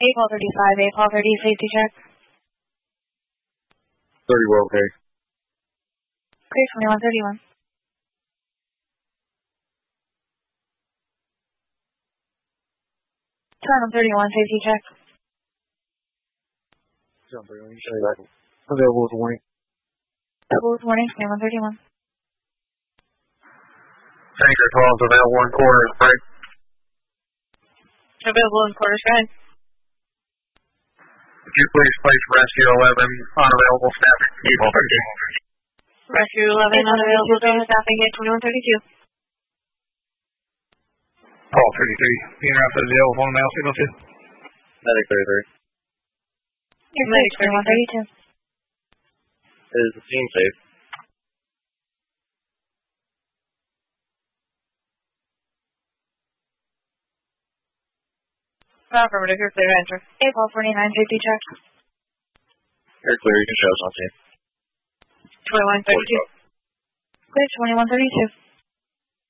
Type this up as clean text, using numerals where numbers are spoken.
April 35, April 30, safety check. 30 well, okay. Clear 2131. Toronto 31, safety check. Jump 31, you say that. Available with warning. Available with warning, 2131. Tanker 12 is available in quarters, break. Available in quarters, go ahead. Could you please place Rescue 11 unavailable staffing? April 13. Rescue 11 unavailable staffing at 2132. Paul 33. Being routed to L1 now, signal 2. Medic 33. Medic 2132. Is the team safe? Affirmative, you're clear to enter. April 49, safety check. You're clear, you can show us on scene. 2132. Clear 2132.